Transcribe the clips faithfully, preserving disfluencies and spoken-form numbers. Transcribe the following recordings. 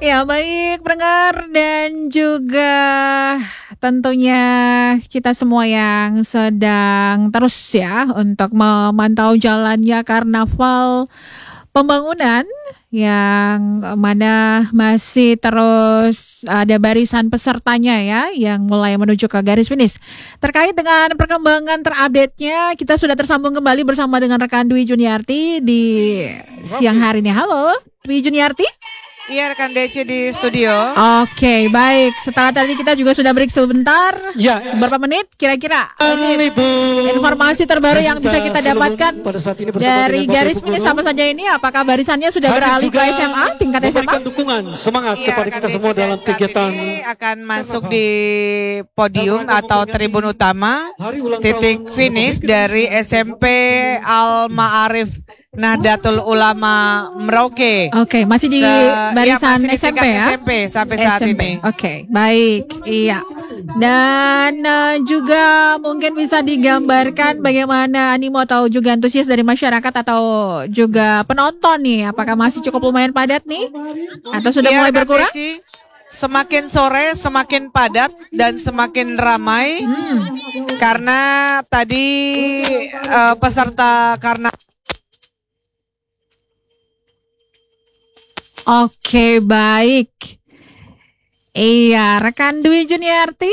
Ya baik pendengar dan juga tentunya kita semua yang sedang terus ya untuk memantau jalannya karnaval pembangunan yang mana masih terus ada barisan pesertanya ya yang mulai menuju ke garis finish. Terkait dengan perkembangan terupdate-nya kita sudah tersambung kembali bersama dengan rekan Dwi Juniarti di siang hari ini. Halo Dwi Juniarti. Iya rekan D C di studio. Oke baik, setelah tadi kita juga sudah break sebentar. Ya. Berapa menit kira-kira? Informasi terbaru yang bisa kita dapatkan dari garis finish sama saja ini, apakah barisannya sudah beralih ke S M A, tingkat S M A? Dukungan semangat Iya, kepada kita semua dalam kegiatan akan masuk di podium atau tribun utama titik finish dari S M P Al Ma'arif Nahdlatul Ulama Merauke. Oke, masih di Se barisan ya, masih di S M P ya? S M P sampai saat S M P. ini. Oke, baik. Iya. Dan uh, juga mungkin bisa digambarkan bagaimana animo atau juga antusias dari masyarakat atau juga penonton nih. Apakah masih cukup lumayan padat nih? Atau sudah ya, mulai berkurang? Deci, semakin sore semakin padat dan semakin ramai. Hmm. Karena tadi uh, peserta karena Oke, baik. Iya, rekan Dwi Juniarti.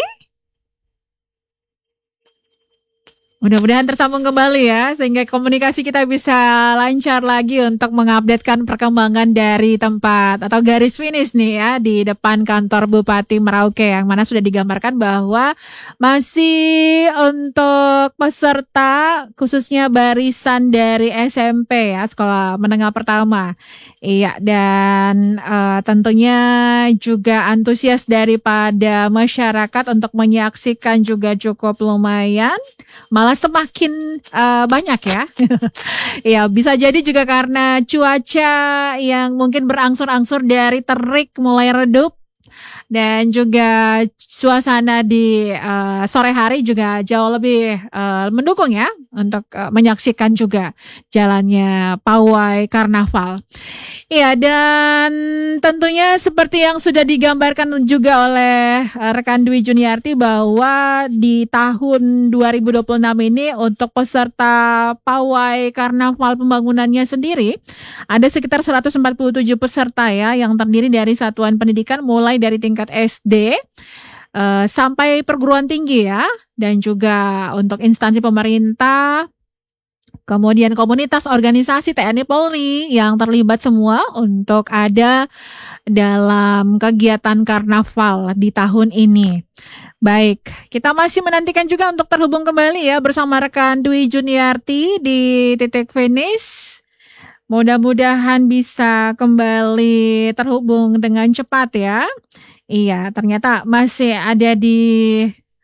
Mudah-mudahan tersambung kembali ya, sehingga komunikasi kita bisa lancar lagi untuk mengupdatekan perkembangan dari tempat atau garis finish nih ya di depan kantor Bupati Merauke, yang mana sudah digambarkan bahwa masih untuk peserta khususnya barisan dari S M P ya, sekolah menengah pertama. Iya, dan uh, tentunya juga antusias daripada masyarakat untuk menyaksikan juga cukup lumayan, malah semakin uh, banyak ya. Ya, bisa jadi juga karena cuaca yang mungkin berangsur-angsur dari terik mulai redup. Dan juga suasana di uh, sore hari juga jauh lebih uh, mendukung ya untuk uh, menyaksikan juga jalannya pawai karnaval. Iya, dan tentunya seperti yang sudah digambarkan juga oleh uh, rekan Dwi Juniarti bahwa di tahun dua ribu dua puluh enam ini untuk peserta pawai karnaval pembangunannya sendiri ada sekitar seratus empat puluh tujuh peserta ya, yang terdiri dari satuan pendidikan mulai dari tingkat S D uh, sampai perguruan tinggi ya, dan juga untuk instansi pemerintah, kemudian komunitas, organisasi, T N I Polri yang terlibat semua untuk ada dalam kegiatan karnaval di tahun ini. Baik, kita masih menantikan juga untuk terhubung kembali ya bersama rekan Dwi Juniarti di titik finish. Mudah-mudahan bisa kembali terhubung dengan cepat ya. Iya, ternyata masih ada di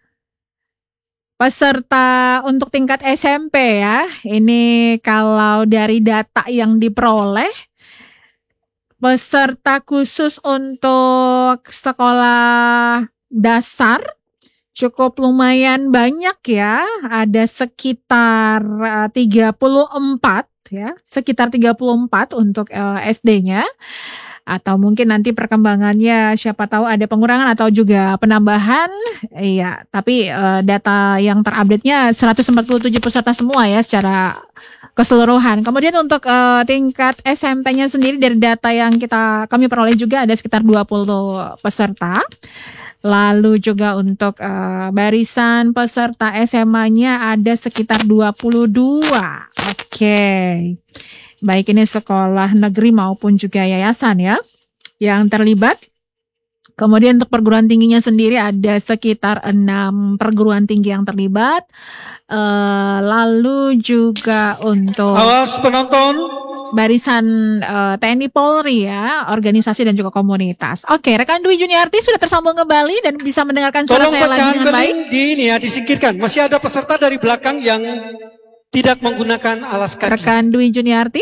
peserta untuk tingkat S M P ya. Ini kalau dari data yang diperoleh, peserta khusus untuk sekolah dasar cukup lumayan banyak ya. Ada sekitar uh, tiga puluh empat ya, sekitar tiga puluh empat untuk uh, S D-nya. Atau mungkin nanti perkembangannya siapa tahu ada pengurangan atau juga penambahan. Iya, tapi uh, data yang terupdate-nya seratus empat puluh tujuh peserta semua ya secara keseluruhan. Kemudian untuk uh, tingkat S M P-nya sendiri dari data yang kita kami peroleh juga ada sekitar dua puluh peserta. Lalu juga untuk uh, barisan peserta S M A-nya ada sekitar dua puluh dua. Oke. Okay. Baik ini sekolah negeri maupun juga yayasan ya yang terlibat. Kemudian untuk perguruan tingginya sendiri ada sekitar enam perguruan tinggi yang terlibat. Uh, lalu juga untuk awas penonton, barisan uh, T N I Polri ya, organisasi dan juga komunitas. Oke, rekan Dwi Juniarti sudah tersambung kembali dan bisa mendengarkan suara tolong saya lagi dengan baik. di ini ya disingkirkan. Masih ada peserta dari belakang yang tidak menggunakan alas kaki. Rekan Dwi Juniarti.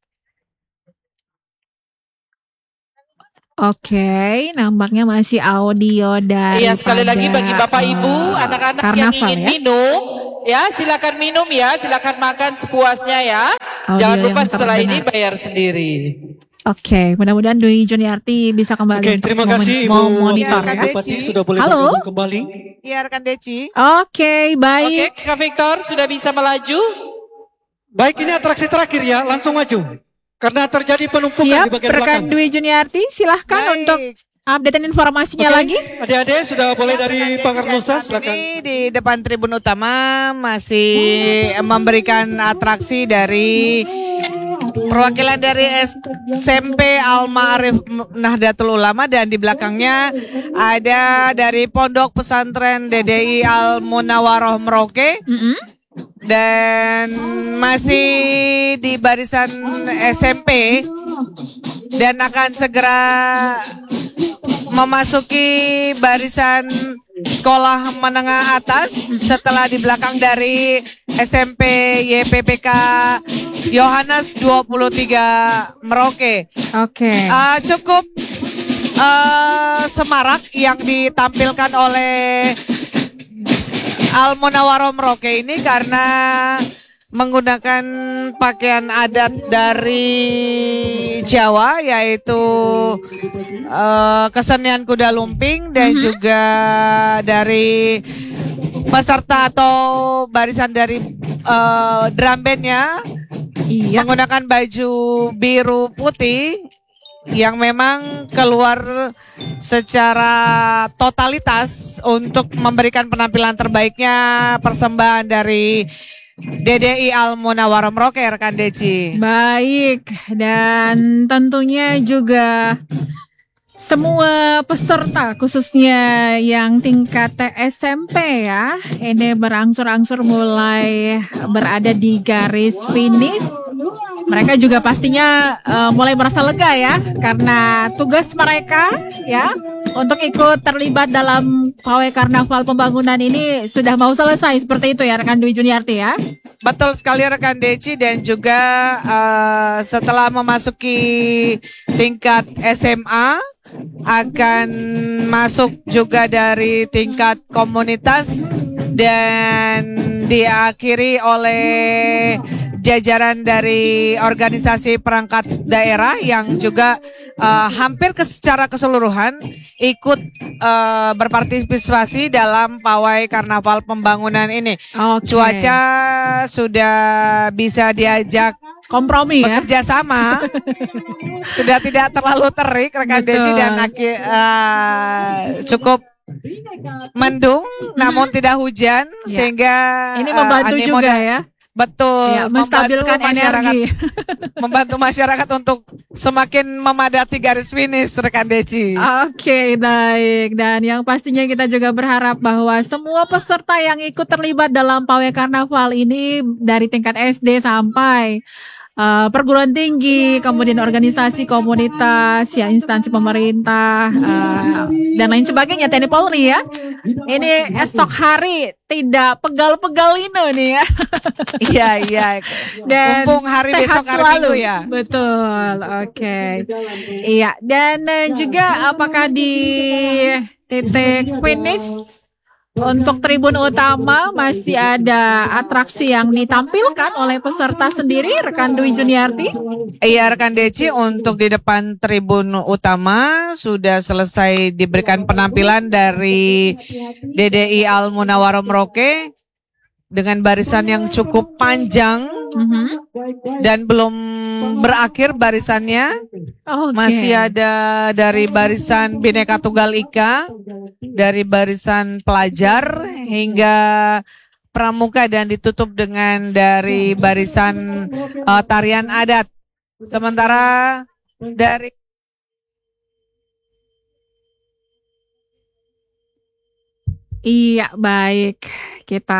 Oke, nampaknya masih audio dari. Iya, sekali lagi bagi Bapak Ibu, anak-anak yang ingin ya? minum, ya silakan minum ya, silakan makan sepuasnya ya. Audio Jangan lupa setelah terdengar. ini bayar sendiri. Oke, mudah-mudahan Dwi Juniarti bisa kembali. Oke, terima untuk kasih mem- Ibu monitor Ya, ya. Bupati sudah boleh Halo. bergabung kembali. Iya rekan Deci. Oke, baik. Oke, Kak Victor sudah bisa melaju. Baik, ini atraksi terakhir ya, langsung maju. Karena terjadi penumpukan Siap, di bagian rekan belakang. Dwi Juniarti, silahkan Baik. untuk updatein informasinya Oke, lagi. adik-adik sudah boleh dari Rekan Pak Deci, Karnusa, dan saat silakan. ini di depan tribun utama masih memberikan atraksi dari perwakilan dari S M P Al Ma'arif Nahdlatul Ulama, dan di belakangnya ada dari Pondok Pesantren D D I Al Munawwaroh Merauke, Mm-mm. dan masih di barisan S M P dan akan segera memasuki barisan sekolah menengah atas setelah di belakang dari S M P Y P P K Yohanes dua puluh tiga Merauke. Oke. Uh, cukup uh, semarak yang ditampilkan oleh Al Munawwaroh Merauke ini karena menggunakan pakaian adat dari Jawa, yaitu uh, kesenian kuda lumping, dan juga dari peserta atau barisan dari uh, drum bandnya Iya. menggunakan baju biru putih yang memang keluar secara totalitas untuk memberikan penampilan terbaiknya persembahan dari D D I Al Munawwaroh Merauke, rekan Deci. Baik, dan tentunya juga semua peserta khususnya yang tingkat S M P ya, ini berangsur-angsur mulai berada di garis finish. Mereka juga pastinya uh, mulai merasa lega ya, karena tugas mereka ya untuk ikut terlibat dalam pawai karnaval pembangunan ini sudah mau selesai, seperti itu ya rekan Dwi Juniarti ya. Betul sekali rekan Deci, dan juga uh, setelah memasuki tingkat S M A akan masuk juga dari tingkat komunitas dan diakhiri oleh jajaran dari organisasi perangkat daerah yang juga uh, hampir ke secara keseluruhan ikut uh, berpartisipasi dalam pawai karnaval pembangunan ini. Oke. Cuaca sudah bisa diajak Kompromi ya. bekerja sama, sudah tidak terlalu terik rekan Betul. Deci, dan aki- uh, cukup mendung namun tidak hujan, Ya. sehingga Ini uh, membantu animo juga dan- ya. Betul, Ya, menstabilkan membantu masyarakat, energi. membantu masyarakat untuk semakin memadati garis finish rekan Deci. Oke, baik. Dan yang pastinya kita juga berharap bahwa semua peserta yang ikut terlibat dalam pawai karnaval ini dari tingkat S D sampai uh, perguruan tinggi, kemudian organisasi komunitas, ya instansi pemerintah, uh, dan lain sebagainya, T N I Polri ya. Ini esok hari tidak pegal-pegal ini nih ya. Iya, iya. Dan Mumpung hari sehat besok hari selalu. Minggu ya. Betul, oke. Iya, dan eh, juga apakah di titik finish untuk tribun utama masih ada atraksi yang ditampilkan oleh peserta sendiri, rekan Dwi Juniarti? Iya rekan Deci, untuk di depan tribun utama sudah selesai diberikan penampilan dari D D I Al Munawwaroh Merauke dengan barisan yang cukup panjang Mhm. dan belum berakhir barisannya. Oke. Masih ada dari barisan Bhinneka Tunggal Ika, dari barisan pelajar hingga pramuka, dan ditutup dengan dari barisan uh, tarian adat. Sementara dari Iya, baik. Kita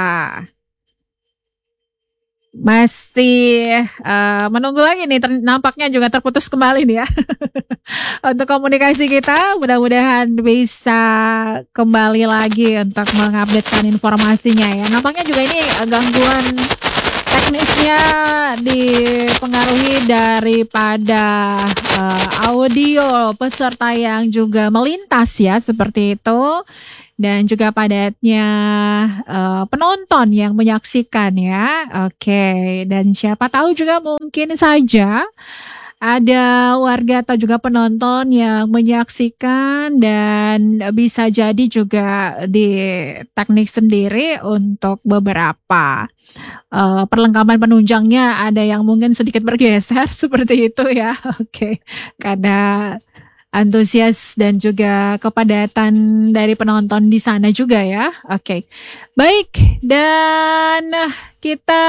masih eh, menunggu lagi nih, ter- nampaknya juga terputus kembali nih ya. Untuk komunikasi kita, mudah-mudahan bisa kembali lagi untuk mengupdatekan informasinya ya. Nampaknya juga ini eh, gangguan teknisnya dipengaruhi daripada eh, audio peserta yang juga melintas ya, seperti itu. Dan juga padatnya uh, penonton yang menyaksikan ya. Oke, dan siapa tahu juga mungkin saja ada warga atau juga penonton yang menyaksikan dan bisa jadi juga di teknik sendiri untuk beberapa uh, perlengkapan penunjangnya ada yang mungkin sedikit bergeser seperti itu ya. Oke, okay. Karena antusias dan juga kepadatan dari penonton di sana juga ya. Oke, okay. Baik, dan kita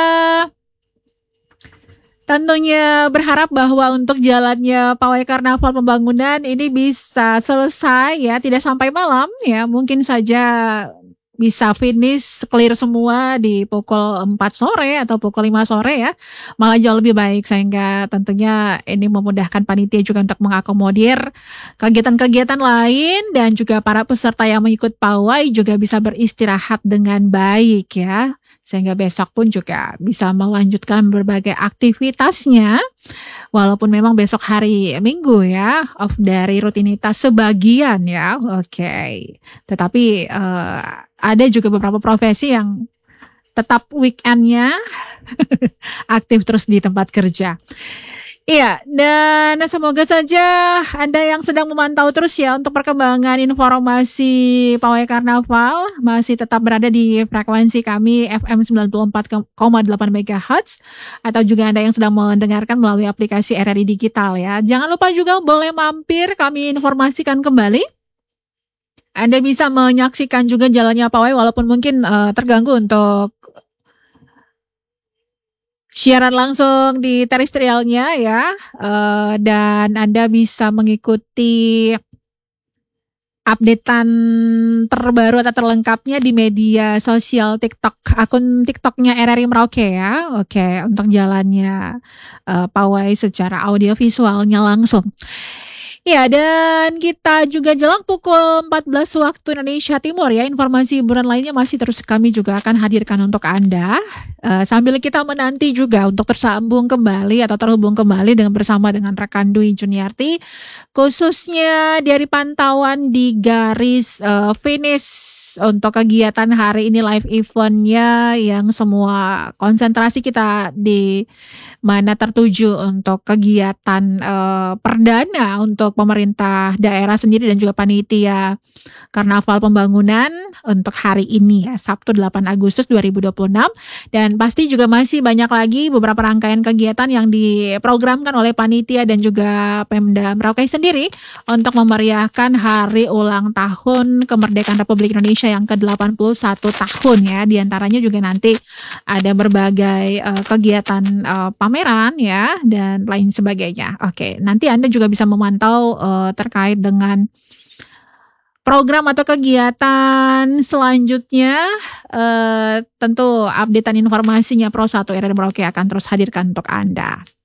tentunya berharap bahwa untuk jalannya pawai karnaval pembangunan ini bisa selesai ya, tidak sampai malam ya, mungkin saja bisa finish clear semua di pukul empat sore atau pukul lima sore ya, malah jauh lebih baik, sehingga tentunya ini memudahkan panitia juga untuk mengakomodir kegiatan-kegiatan lain dan juga para peserta yang mengikut pawai juga bisa beristirahat dengan baik ya, sehingga besok pun juga bisa melanjutkan berbagai aktivitasnya walaupun memang besok hari Minggu ya, off dari rutinitas sebagian ya. Oke, okay. Tetapi uh, ada juga beberapa profesi yang tetap weekendnya aktif terus di tempat kerja. Iya, dan semoga saja Anda yang sedang memantau terus ya untuk perkembangan informasi Pawai Karnaval masih tetap berada di frekuensi kami F M sembilan puluh empat koma delapan megahertz, atau juga Anda yang sedang mendengarkan melalui aplikasi R R I Digital ya. Jangan lupa juga boleh mampir, kami informasikan kembali. Anda bisa menyaksikan juga jalannya pawai walaupun mungkin uh, terganggu untuk siaran langsung di terestrialnya ya, uh, dan Anda bisa mengikuti updatean terbaru atau terlengkapnya di media sosial TikTok, akun TikToknya R R I Merauke ya. Oke, untuk jalannya uh, pawai secara audio visualnya langsung. Ya, dan kita juga jelang pukul empat belas waktu Indonesia Timur ya. Informasi hiburan lainnya masih terus kami juga akan hadirkan untuk Anda. Uh, sambil kita menanti juga untuk tersambung kembali atau terhubung kembali dengan bersama dengan rekan Dwi Juniarti, khususnya dari pantauan di garis uh, finish untuk kegiatan hari ini live eventnya, yang semua konsentrasi kita di mana tertuju untuk kegiatan uh, perdana untuk pemerintah daerah sendiri dan juga panitia Karnaval Pembangunan untuk hari ini ya, Sabtu delapan Agustus dua ribu dua puluh enam. Dan pasti juga masih banyak lagi beberapa rangkaian kegiatan yang diprogramkan oleh panitia dan juga Pemda Merauke sendiri untuk memeriahkan hari ulang tahun kemerdekaan Republik Indonesia yang ke delapan puluh satu tahun ya. Di antaranya juga nanti ada berbagai uh, kegiatan uh, pameran ya dan lain sebagainya. Oke, nanti Anda juga bisa memantau uh, terkait dengan program atau kegiatan selanjutnya. Uh, tentu updatean informasinya Pro satu R R I Merauke akan terus hadirkan untuk Anda.